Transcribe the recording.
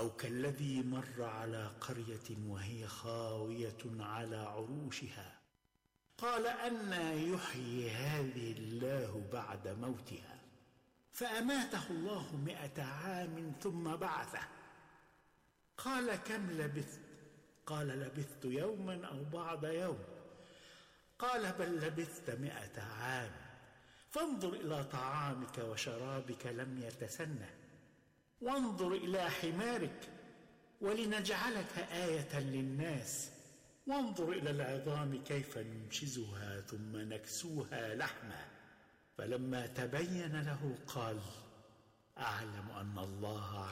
أو كالذي مر على قرية وهي خاوية على عروشها قال أنى يحيي هذه الله بعد موتها، فأماته الله 100 عام ثم بعثه. قال كم لبثت؟ قال لبثت يوما أو بعض يوم. قال بل لبثت 100 عام، فانظر إلى طعامك وشرابك لم يتسنه، وانظر إلى حمارك ولنجعلك آية للناس، وانظر إلى العظام كيف ننشزها ثم نكسوها لحما. فلما تبين له قال أعلم أن الله